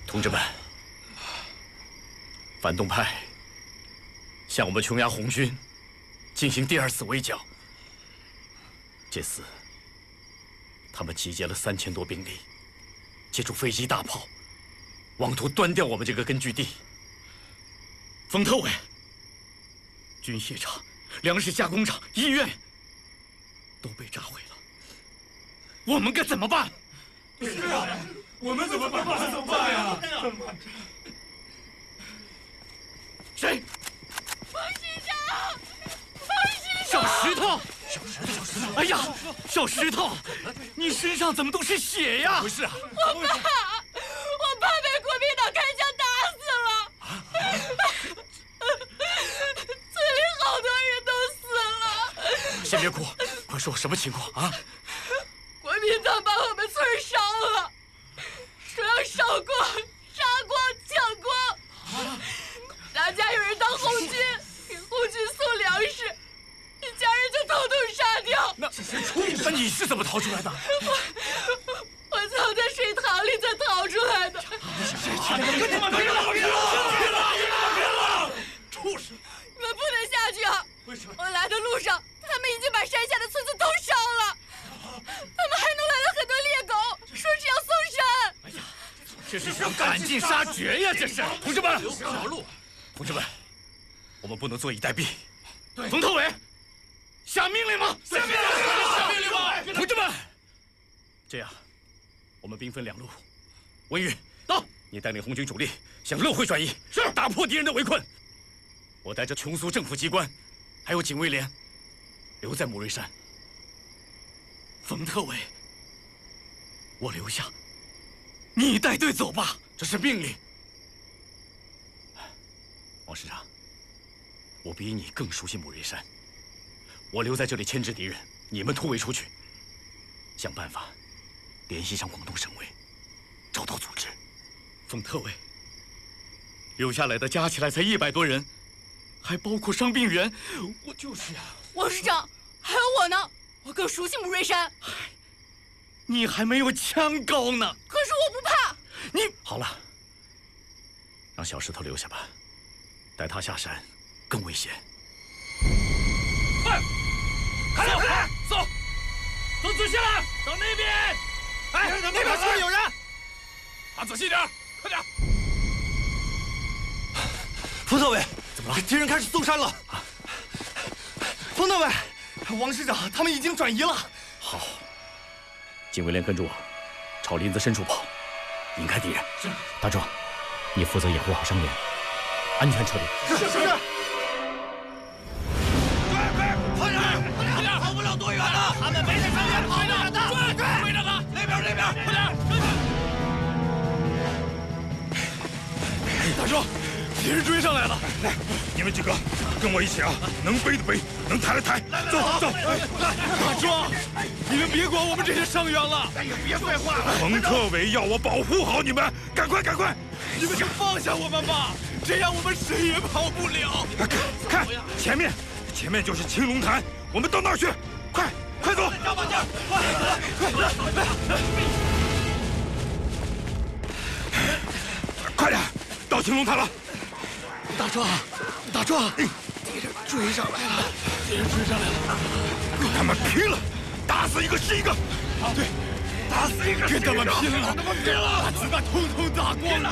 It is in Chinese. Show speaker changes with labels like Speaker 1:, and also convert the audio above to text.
Speaker 1: 同志们，反动派向我们琼崖红军进行第2次围剿。这次，他们集结了3000多兵力，借助飞机大炮，妄图端掉我们这个根据地。冯特委，军械厂、粮食加工厂、医院都被炸毁了，我们该怎么办？
Speaker 2: 是啊，我们怎么办呀？
Speaker 1: 谁？
Speaker 3: 冯师长，冯师
Speaker 1: 小
Speaker 3: 长！
Speaker 1: 石头！
Speaker 2: 小石头！
Speaker 1: 哎呀，小石头，你身上怎么都是血呀？
Speaker 2: 不是啊，
Speaker 3: 我爸被国民党开枪打死了，村里好多人都死了。
Speaker 1: 先别哭，快说什么情况啊？
Speaker 3: 国民党把我们村烧了，说要烧光、杀光、抢光。大家有人当红军，给红军送粮食，一家人就统统杀掉。
Speaker 1: 那你是怎么逃出来的？
Speaker 3: 我藏在水塘里才逃出来的。
Speaker 2: 跟他们别了！畜生！
Speaker 3: 你们不能下去啊！
Speaker 2: 为什么？
Speaker 3: 我来的路上，他们已经把山下的村子都烧了，他们还弄来了很多猎狗，说是要送山。
Speaker 1: 哎呀，这是想赶尽杀绝呀！这是，同志们，
Speaker 2: 条路。
Speaker 1: 同志们，我们不能坐以待毙。冯特委，下命令吗？
Speaker 2: 下命令吧！
Speaker 1: 同志们，这样，我们兵分2路。文宇，到，你带领红军主力向乐会转移，是打破敌人的围困。我带着琼苏政府机关，还有警卫连，留在木瑞山。冯特委，我留下，你带队走吧，这是命令。王师长，我比你更熟悉木瑞山，我留在这里牵制敌人，你们突围出去，想办法联系上广东省委，找到组织。冯特委，留下来的加起来才100多人，还包括伤病员。我就是呀。
Speaker 3: 王师长，还有我呢，我更熟悉木瑞山。
Speaker 1: 你还没有枪高呢。
Speaker 3: 可是我不怕。
Speaker 1: 你好了，让小石头留下吧，带他下山更危险。
Speaker 2: 快，快点，
Speaker 1: 走，都仔细了，到那边。
Speaker 2: 哎，那边是不是有人？
Speaker 1: 打仔细点，快点。
Speaker 4: 冯特委，
Speaker 1: 怎么了？
Speaker 4: 敌人开始搜山了。冯特委，王师长他们已经转移了。
Speaker 1: 好，警卫连跟着我，朝林子深处跑，引开敌人。
Speaker 2: 是。
Speaker 1: 大壮，你负责掩护好伤员，安全撤离。
Speaker 4: 是。
Speaker 2: 快点，跑不了多远了，他们没在上面跑呢。追着他，那边，快点，
Speaker 1: 大壮，敌人追上来了！
Speaker 5: 来，你们几个跟我一起啊，能背的背，能抬的抬，走。
Speaker 1: 大壮，你们别管我们这些伤员了。
Speaker 5: 哎呀，别废话了。冯特委要我保护好你们，赶快！
Speaker 1: 你们就放下我们吧，这样我们谁也跑不了。
Speaker 5: 看，前面就是青龙潭，我们到那儿去，快走！
Speaker 2: 绕把劲儿，
Speaker 5: 快点，到青龙潭了。
Speaker 4: 大壮，敌人追上来了！
Speaker 5: 跟他们拼了，打死一个是一个。
Speaker 4: 对，
Speaker 5: 打死一个是一个。
Speaker 4: 跟他们拼了！把子弹统统打光了！